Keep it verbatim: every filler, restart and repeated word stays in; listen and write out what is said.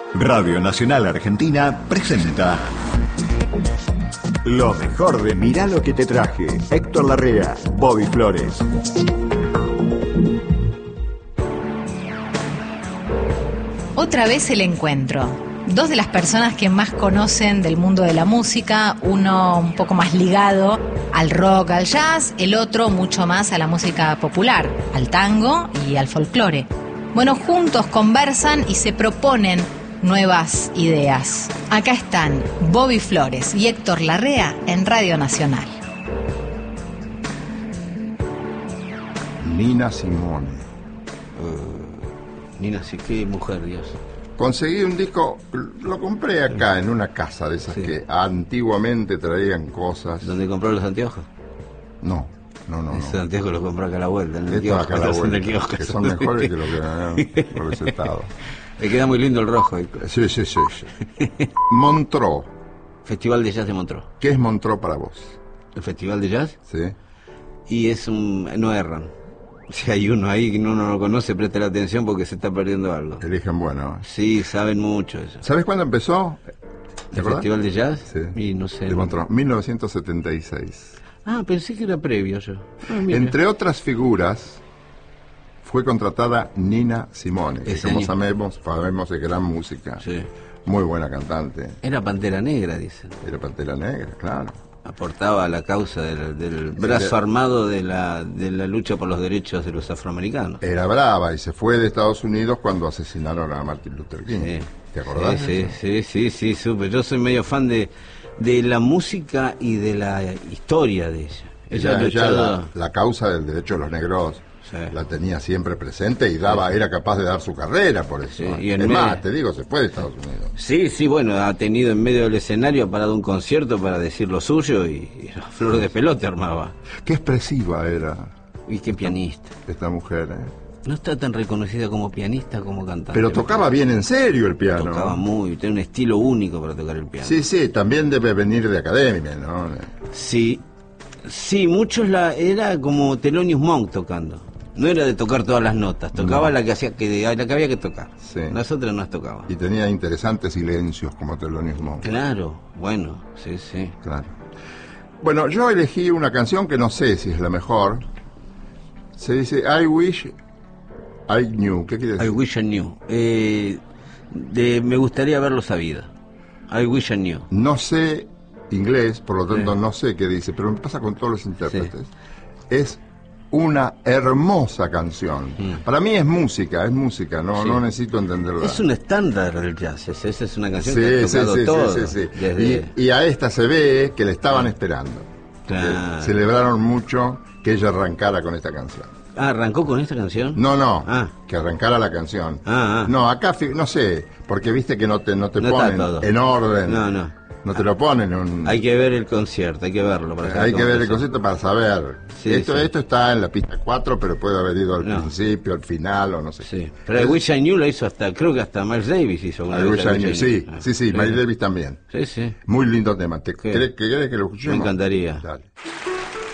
Radio Nacional Argentina presenta lo mejor de Mirá lo que te traje. Héctor Larrea, Bobby Flores. Otra vez el encuentro. Dos de las personas que más conocen del mundo de la música, uno un poco más ligado al rock, al jazz, el otro mucho más a la música popular, al tango y al folclore. Bueno, juntos conversan y se proponen nuevas ideas. Acá están Bobby Flores y Héctor Larrea en Radio Nacional. Nina Simone. Uh, Nina, sí, qué mujer, Dios. Conseguí un disco, lo compré acá en una casa de esas sí. que antiguamente traían cosas. ¿Dónde compró los anteojos? No, no, no. Esos no. anteojos los compró acá a la vuelta, en el Esto kiosco, acá a la vuelta, kiosco, que son mejores que los que ganaron por ese estado. Le queda muy lindo el rojo. Sí, sí, sí. sí. Montreux. Festival de Jazz de Montreux. ¿Qué es Montreux para vos? ¿El Festival de Jazz? Sí. Y es un... no erran. Si hay uno ahí que uno no lo conoce, preste la atención porque se está perdiendo algo. Eligen bueno. Sí, saben mucho eso. ¿Sabes cuándo empezó? ¿El Festival de Jazz? Sí. Y no sé. De Montreux, mil novecientos setenta y seis. Ah, pensé que era previo yo. Ah, entre otras figuras, fue contratada Nina Simone, que como sabemos, sabemos de gran música. Sí. Muy buena cantante. Era Pantera Negra, dicen. Era Pantera Negra, claro. Aportaba a la causa del, del brazo era, armado de la, de la lucha por los derechos de los afroamericanos. Era brava y se fue de Estados Unidos cuando asesinaron a Martin Luther King. Sí. ¿Te acordás? Sí, sí, sí, sí, supe. Yo soy medio fan de, de la música y de la historia de ella. Ella, ella, ella la, la causa del derecho de los negros sí. la tenía siempre presente y daba, sí. era capaz de dar su carrera por eso. Sí. Y en es medio... más, te digo, se fue de Estados Unidos. Sí, sí, bueno, ha tenido en medio del escenario, ha parado un concierto para decir lo suyo y, y la flor de pelote armaba. Qué expresiva era. Y qué pianista. Esta mujer, ¿eh? No está tan reconocida como pianista como cantante. Pero tocaba bien en serio el piano. Tocaba muy, tiene un estilo único para tocar el piano. Sí, sí, también debe venir de academia, ¿no? Sí, sí, muchos la era como Thelonious Monk tocando. No era de tocar todas las notas, tocaba no. la que hacía que la que había que tocar. Sí. Las otras no las tocaba. Y tenía interesantes silencios como Thelonious Monk. Claro, bueno, sí, sí. Claro. Bueno, yo elegí una canción que no sé si es la mejor. Se dice I Wish I Knew. ¿Qué quiere decir? I Wish I Knew. Eh, de, me gustaría haberlo sabido. I Wish I Knew. No sé inglés, por lo tanto sí. no sé qué dice, pero me pasa con todos los intérpretes. Sí. Es una hermosa canción. Mm. Para mí es música, es música, no, sí. no necesito entenderla. Es un estándar del jazz, esa es una canción sí, que ha tocado sí, sí, todo. Sí, sí, sí. Desde... Y, y a esta se ve que le estaban esperando. Claro. Celebraron mucho que ella arrancara con esta canción. Ah, ¿arrancó con esta canción? No, no, ah. que arrancara la canción. Ah, ah. No, acá, no sé, porque viste que no te, no te no ponen en orden. No, no. No te lo ponen un... Hay que ver el concierto, hay que verlo. Para hay que ver el concierto para saber. Sí, esto, sí. esto está en la pista cuatro, pero puede haber ido al no. principio, al final, o no sé. Sí. Pero I Wish I Knew lo hizo hasta, creo que hasta Miles Davis hizo una I vez. Wish I Knew, sí, ah. sí, sí, sí, Miles Davis también. Sí, sí. Muy lindo tema. ¿Te crees que, que lo escuchemos? Me encantaría. Dale.